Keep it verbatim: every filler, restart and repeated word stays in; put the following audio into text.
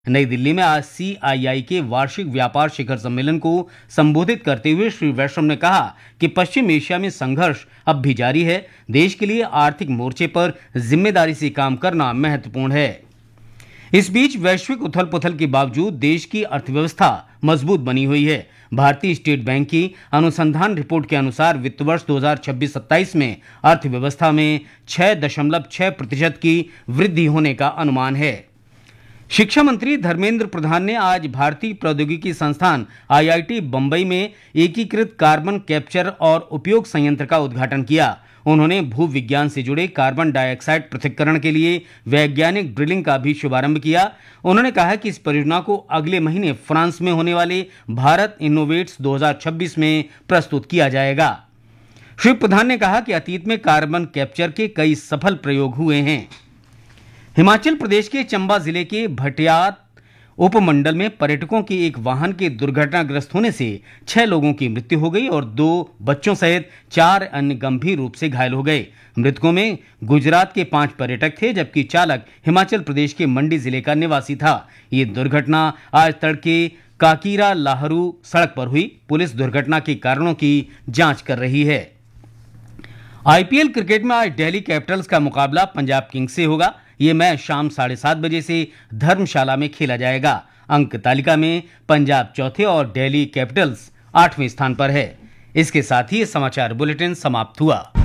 नई दिल्ली में आज सी आई आई के वार्षिक व्यापार शिखर सम्मेलन को संबोधित करते हुए श्री वैश्रम ने कहा कि पश्चिम एशिया में संघर्ष अब भी जारी है। देश के लिए आर्थिक मोर्चे पर जिम्मेदारी से काम करना महत्वपूर्ण है। इस बीच वैश्विक उथल पुथल के बावजूद देश की अर्थव्यवस्था मजबूत बनी हुई है। भारतीय स्टेट बैंक की अनुसंधान रिपोर्ट के अनुसार वित्त वर्ष दो हज़ार छब्बीस सत्ताईस में अर्थव्यवस्था में छह दशमलव छह प्रतिशत की वृद्धि होने का अनुमान है। शिक्षा मंत्री धर्मेंद्र प्रधान ने आज भारतीय प्रौद्योगिकी संस्थान आई आई टी बंबई में एकीकृत कार्बन कैप्चर और उपयोग संयंत्र का उद्घाटन किया। उन्होंने भू विज्ञान से जुड़े कार्बन डाइऑक्साइड पृथक्करण के लिए वैज्ञानिक ड्रिलिंग का भी शुभारंभ किया। उन्होंने कहा कि इस परियोजना को अगले महीने फ्रांस में होने वाले भारत इनोवेट्स दो हज़ार छब्बीस में प्रस्तुत किया जाएगा। श्री प्रधान ने कहा कि अतीत में कार्बन कैप्चर के कई सफल प्रयोग हुए हैं। हिमाचल प्रदेश के चंबा जिले के भटियात उपमंडल में पर्यटकों के एक वाहन के दुर्घटनाग्रस्त होने से छह लोगों की मृत्यु हो गई और दो बच्चों सहित चार अन्य गंभीर रूप से घायल हो गए। मृतकों में गुजरात के पांच पर्यटक थे, जबकि चालक हिमाचल प्रदेश के मंडी जिले का निवासी था। ये दुर्घटना आज तड़के काकीरा लाहरू सड़क पर हुई। पुलिस दुर्घटना के कारणों की जांच कर रही है। आई पी एल क्रिकेट में आज दिल्ली कैपिटल्स का मुकाबला पंजाब किंग्स से होगा। ये मैच शाम साढ़े सात बजे से धर्मशाला में खेला जाएगा। अंक तालिका में पंजाब चौथे और दिल्ली कैपिटल्स आठवें स्थान पर है। इसके साथ ही समाचार बुलेटिन समाप्त हुआ।